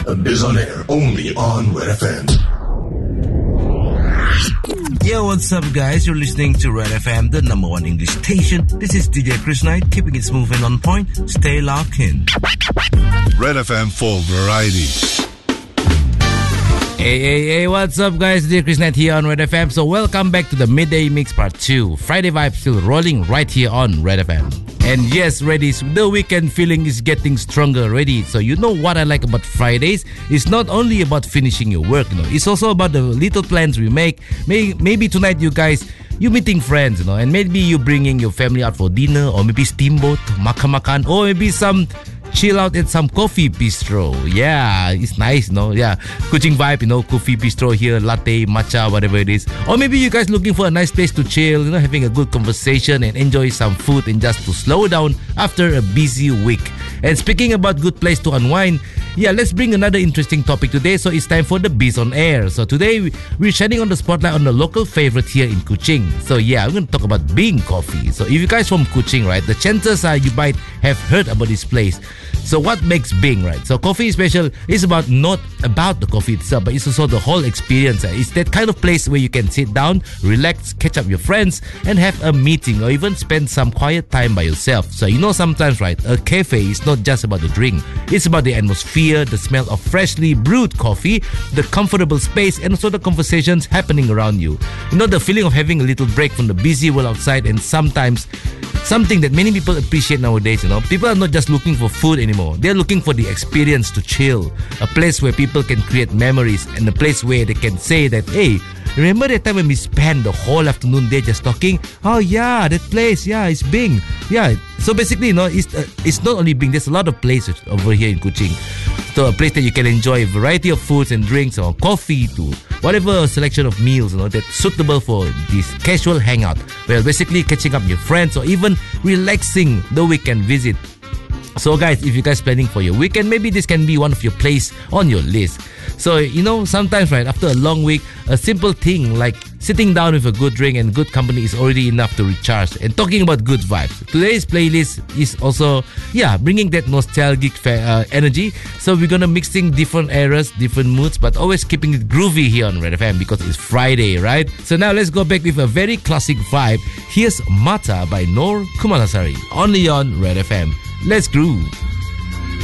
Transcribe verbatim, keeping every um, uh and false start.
Biz on Air, only on Red F M. Yo, what's up, guys? You're listening to Red F M, the number one English station. This is D J Chris Knight, keeping it smooth and on point. Stay locked in. Red F M for variety. Hey, hey, hey, what's up, guys? D J Chris Knight here on Red F M. So welcome back to the Midday Mix Part two. Friday vibe still rolling right here on Red F M. And yes, Reddies, the weekend feeling is getting stronger already. So you know what I like about Fridays? It's not only about finishing your work, you know. It's also about the little plans we make. Maybe, maybe tonight you guys, you meeting friends, you know, and maybe you bringing your family out for dinner, or maybe steamboat, makan-makan, or maybe some chill out at some coffee bistro. Yeah, it's nice, no? Yeah, Kuching vibe, you know, coffee bistro here, latte, matcha, whatever it is. Or maybe you guys looking for a nice place to chill, you know, having a good conversation and enjoy some food and just to slow down after a busy week. And speaking about good place to unwind, yeah, let's bring another interesting topic today. So it's time for the Biz on Air. So today we're shining on the spotlight on the local favorite here in Kuching. So yeah, I'm going to talk about Bing Coffee. So if you guys from Kuching, right, the chances are you might have heard about this place. So what makes Bing, right? So Coffee Special is about not about the coffee itself, but it's also the whole experience. It's that kind of place where you can sit down, relax, catch up your friends, and have a meeting or even spend some quiet time by yourself. So you know sometimes, right, a cafe is not just about the drink. It's about the atmosphere, the smell of freshly brewed coffee, the comfortable space, and also the conversations happening around you. You know, the feeling of having a little break from the busy world outside, and sometimes something that many people appreciate nowadays, you know. People are not just looking for food anymore. They're looking for the experience to chill. A place where people can create memories, and a place where they can say that, hey, remember that time when we spent the whole afternoon there just talking? Oh yeah, that place, yeah, it's Bing. Yeah, so basically, you know, it's, uh, it's not only Bing. There's a lot of places over here in Kuching. So a place that you can enjoy a variety of foods and drinks, or coffee, to whatever selection of meals, you know, that's suitable for this casual hangout. Well, basically catching up with your friends or even relaxing the weekend visit. So guys, if you guys planning for your weekend, maybe this can be one of your place on your list. So, you know, sometimes, right, after a long week, a simple thing like sitting down with a good drink and good company is already enough to recharge. And talking about good vibes, today's playlist is also, yeah, bringing that nostalgic fa- uh, energy. So we're gonna mixing different eras, different moods, but always keeping it groovy here on Red F M because it's Friday, right? So now let's go back with a very classic vibe. Here's Mata by Noor Kumalasari, only on Red F M. Let's groove.